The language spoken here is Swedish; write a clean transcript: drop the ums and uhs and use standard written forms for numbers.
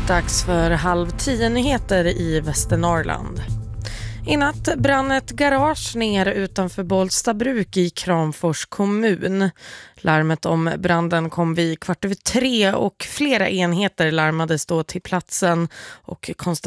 Dags för 9:30 i Västernorrland. I natt brann ett garage ner utanför Bollstabruk i Kramfors kommun. Larmet om branden kom vid 2:15 och flera enheter larmades då till platsen och konstaterade